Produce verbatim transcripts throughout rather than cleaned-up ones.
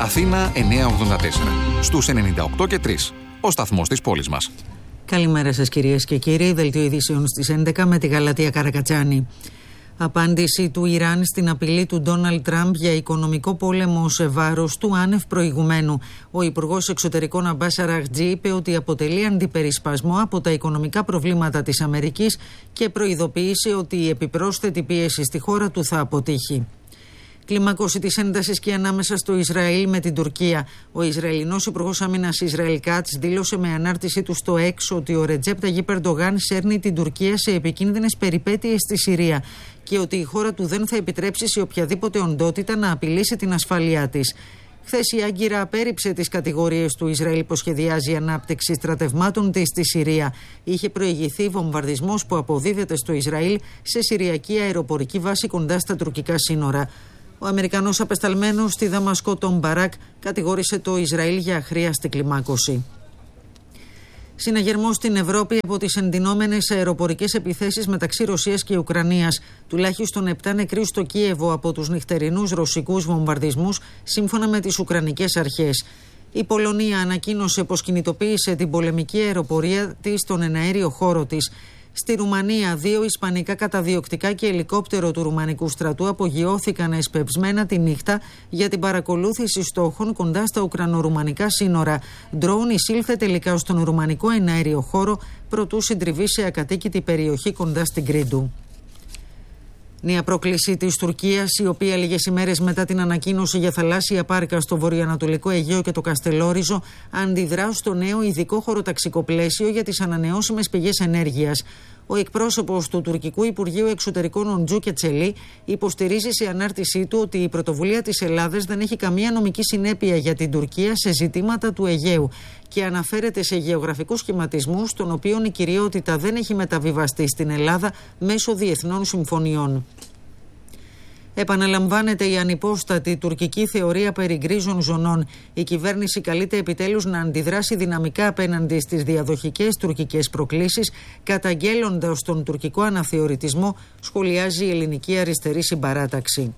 Αθήνα εννιακόσια ογδόντα τέσσερα. Στους ενενήντα οκτώ και τρία. Ο σταθμός της πόλης μας. Καλημέρα σας κυρίες και κύριοι. Δελτίο ειδήσεων στις έντεκα με τη Γαλατεία Καρακατσάνη. Απάντηση του Ιράν στην απειλή του Ντόναλντ Τραμπ για οικονομικό πόλεμο σε βάρος του άνευ προηγουμένου. Ο Υπουργός Εξωτερικών Αμπάς Αραχτζή είπε ότι αποτελεί αντιπερισπασμό από τα οικονομικά προβλήματα της Αμερικής και προειδοποίησε ότι η επιπρόσθετη πίεση στη χώρα του θα αποτύχει. Κλιμάκωση της έντασης και ανάμεσα στο Ισραήλ με την Τουρκία. Ο Ισραηλινός Υπουργός Άμυνας Ισραήλ Κάτς δήλωσε με ανάρτησή του στο X ότι ο Ρετζέπ Ταγίπ Ερντογάν σέρνει την Τουρκία σε επικίνδυνες περιπέτειες στη Συρία και ότι η χώρα του δεν θα επιτρέψει σε οποιαδήποτε οντότητα να απειλήσει την ασφάλειά της. Χθες η Άγκυρα απέρριψε τις κατηγορίες του Ισραήλ που σχεδιάζει ανάπτυξη στρατευμάτων της στη Συρία. Είχε προηγηθεί βομβαρδισμός που αποδίδεται στο Ισραήλ σε συριακή αεροπορική βάση κοντά στα τουρκικά σύνορα. Ο Αμερικανός απεσταλμένος στη Δαμασκό, Τον Μπαράκ, κατηγόρησε το Ισραήλ για αχρίαστη κλιμάκωση. Συναγερμός στην Ευρώπη από τις εντυνόμενες αεροπορικές επιθέσεις μεταξύ Ρωσίας και Ουκρανίας. Τουλάχιστον επτά νεκροί στο Κίεβο από τους νυχτερινούς ρωσικούς βομβαρδισμούς, σύμφωνα με τις Ουκρανικές αρχές. Η Πολωνία ανακοίνωσε πως κινητοποίησε την πολεμική αεροπορία της στον εναέριο χώρο της. Στη Ρουμανία, δύο ισπανικά καταδιοκτικά και ελικόπτερο του ρουμανικού στρατού απογειώθηκαν εσπευσμένα τη νύχτα για την παρακολούθηση στόχων κοντά στα ουκρανο-ρουμανικά σύνορα. Ντρόουν εισήλθε τελικά στον ρουμανικό εναέριο χώρο προτού συντριβεί σε ακατοίκητη περιοχή κοντά στην Κρήντου. Νέα πρόκληση της Τουρκίας, η οποία λίγες ημέρες μετά την ανακοίνωση για θαλάσσια πάρκα στο βορειοανατολικό Αιγαίο και το Καστελόριζο αντιδρά στο νέο ειδικό χωροταξικό πλαίσιο για τις ανανεώσιμες πηγές ενέργειας. Ο εκπρόσωπος του τουρκικού Υπουργείου Εξωτερικών Οντζού Κετσελή υποστηρίζει σε ανάρτησή του ότι η πρωτοβουλία της Ελλάδας δεν έχει καμία νομική συνέπεια για την Τουρκία σε ζητήματα του Αιγαίου και αναφέρεται σε γεωγραφικούς σχηματισμούς των οποίων η κυριότητα δεν έχει μεταβιβαστεί στην Ελλάδα μέσω διεθνών συμφωνιών. Επαναλαμβάνεται η ανυπόστατη τουρκική θεωρία περί γκρίζων ζωνών. Η κυβέρνηση καλείται επιτέλους να αντιδράσει δυναμικά απέναντι στις διαδοχικές τουρκικές προκλήσεις, καταγγέλλοντας τον τουρκικό αναθεωρητισμό, σχολιάζει η ελληνική αριστερή συμπαράταξη.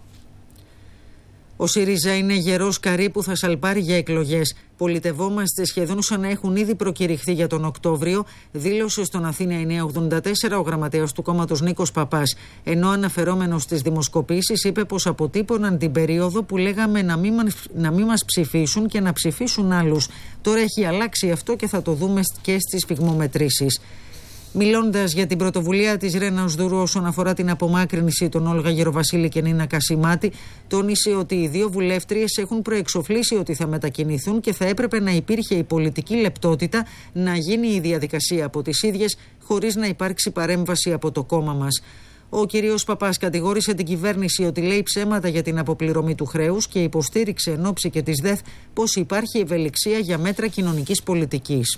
Ο ΣΥΡΙΖΑ είναι γερός καρύ που θα σαλπάρει για εκλογές. Πολιτευόμαστε σχεδόν σαν να έχουν ήδη προκηρυχθεί για τον Οκτώβριο, δήλωσε στον Αθήνα εννιακόσια ογδόντα τέσσερα ο γραμματέας του κόμματος Νίκος Παπάς. Ενώ αναφερόμενος στις δημοσκοπήσεις είπε πως αποτύπωναν την περίοδο που λέγαμε να μην, να μην μας ψηφίσουν και να ψηφίσουν άλλους. Τώρα έχει αλλάξει αυτό και θα το δούμε και στις φυγμομετρήσεις. Μιλώντας για την πρωτοβουλία της Ρένας Δούρου όσον αφορά την απομάκρυνση των Όλγα Γεροβασίλη και Νίνα Κασιμάτη, τόνισε ότι οι δύο βουλεύτριες έχουν προεξοφλήσει ότι θα μετακινηθούν και θα έπρεπε να υπήρχε η πολιτική λεπτότητα να γίνει η διαδικασία από τις ίδιες χωρίς να υπάρξει παρέμβαση από το κόμμα μας. Ο κύριος Παπάς κατηγόρησε την κυβέρνηση ότι λέει ψέματα για την αποπληρωμή του χρέους και υποστήριξε εν ώψη και της ΔΕΘ πως υπάρχει ευελιξία για μέτρα κοινωνικής πολιτικής.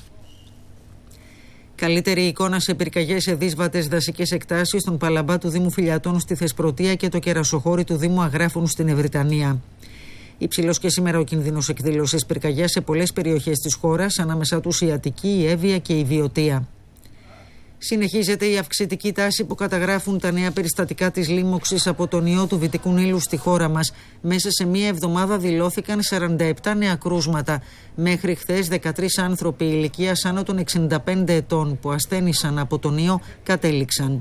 Καλύτερη εικόνα σε πυρκαγιές σε δύσβατες δασικές εκτάσεις στον Παλαμπά του Δήμου Φιλιατών στη Θεσπρωτεία και το κερασοχώρι του Δήμου Αγράφων στην Ευρυτανία. Υψηλός και σήμερα ο κίνδυνος εκδήλωσης πυρκαγιάς σε πολλές περιοχές της χώρας, ανάμεσά τους η Αττική, η Εύβοια και η Βιωτία. Συνεχίζεται η αυξητική τάση που καταγράφουν τα νέα περιστατικά της λίμωξης από τον ιό του Βυτικού Νείλου στη χώρα μας. Μέσα σε μία εβδομάδα δηλώθηκαν σαράντα επτά νέα κρούσματα. Μέχρι χθες δεκατρείς άνθρωποι ηλικίας άνω των εξήντα πέντε ετών που ασθένησαν από τον ιό κατέληξαν.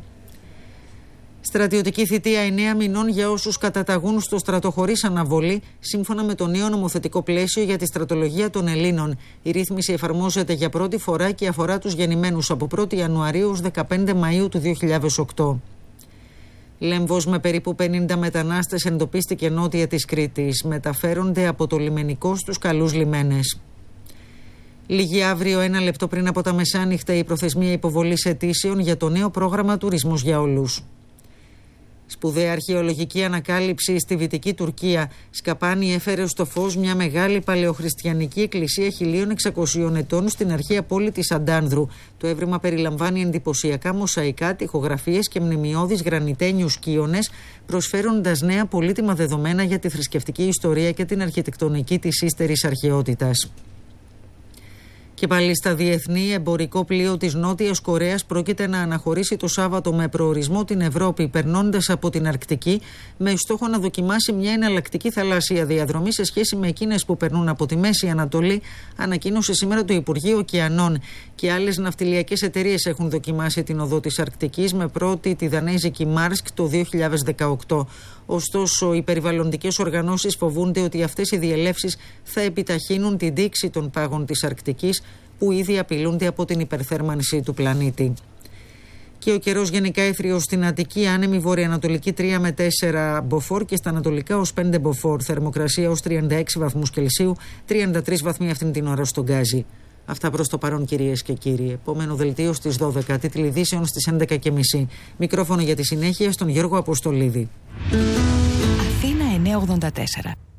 Στρατιωτική θητεία εννέα μηνών για όσους καταταγούν στο στρατό χωρίς αναβολή, σύμφωνα με το νέο νομοθετικό πλαίσιο για τη στρατολογία των Ελλήνων. Η ρύθμιση εφαρμόζεται για πρώτη φορά και αφορά τους γεννημένους από πρώτη Ιανουαρίου ως δεκαπέντε Μαΐου του δύο χιλιάδες οκτώ. Λέμβος με περίπου πενήντα μετανάστες εντοπίστηκε νότια της Κρήτης. Μεταφέρονται από το λιμενικό στους καλούς λιμένες. Λίγη αύριο, ένα λεπτό πριν από τα μεσάνυχτα, η προθεσμία υποβολής αιτήσεων για το νέο πρόγραμμα Τουρισμός για Όλους. Σπουδαία αρχαιολογική ανακάλυψη στη Βυτική Τουρκία. Σκαπάνη έφερε στο φως μια μεγάλη παλαιοχριστιανική εκκλησία χίλια εξακοσίων ετών στην αρχαία πόλη της Αντάνδρου. Το έβριμα περιλαμβάνει εντυπωσιακά μοσαϊκά, τοιχογραφίες και μνημειώδεις γρανιτένιους κύονες, προσφέροντας νέα πολύτιμα δεδομένα για τη θρησκευτική ιστορία και την αρχιτεκτονική της ύστερης αρχαιότητας. Και πάλι στα διεθνή, εμπορικό πλοίο της Νότιας Κορέας πρόκειται να αναχωρήσει το Σάββατο με προορισμό την Ευρώπη, περνώντας από την Αρκτική, με στόχο να δοκιμάσει μια εναλλακτική θαλάσσια διαδρομή σε σχέση με εκείνες που περνούν από τη Μέση Ανατολή, ανακοίνωσε σήμερα το Υπουργείο Ωκεανών. Και άλλες ναυτιλιακές εταιρείες έχουν δοκιμάσει την οδό της Αρκτικής, με πρώτη τη δανέζικη Μάρσκ το δύο χιλιάδες δεκαοκτώ. Ωστόσο, οι περιβαλλοντικές οργανώσεις φοβούνται ότι αυτές οι διελεύσεις θα επιταχύνουν την τήξη των πάγων της Αρκτικής, που ήδη απειλούνται από την υπερθέρμανση του πλανήτη. Και ο καιρός γενικά έθριος στην Αττική, άνεμη βορειοανατολική τρία με τέσσερα μποφόρ και στα ανατολικά ως πέντε μποφόρ. Θερμοκρασία ως τριάντα έξι βαθμούς Κελσίου, τριάντα τρεις βαθμοί αυτήν την ώρα στον Γκάζι. Αυτά προς το παρόν, κυρίες και κύριοι. Επόμενο δελτίο στις δώδεκα, τίτλοι ειδήσεων στις έντεκα και μισή. Μικρόφωνο για τη συνέχεια στον Γιώργο Αποστολίδη. Αθήνα εννιακόσια ογδόντα τέσσερα.